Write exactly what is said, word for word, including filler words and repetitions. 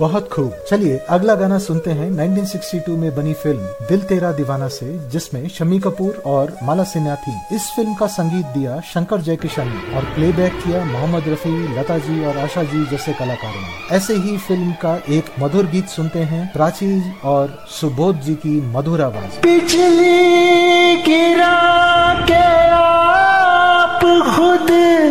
बहुत खूब। चलिए अगला गाना सुनते हैं नाइनटीन सिक्सटी टू में बनी फिल्म दिल तेरा दीवाना से, जिसमें शम्मी कपूर और माला सिन्हा थी। इस फिल्म का संगीत दिया शंकर जयकिशन ने और प्लेबैक किया मोहम्मद रफी, लता जी और आशा जी जैसे कलाकारों ने। ऐसे ही फिल्म का एक मधुर गीत सुनते हैं प्राची और सुबोध जी की मधुर आवाज। पिछली गिरा के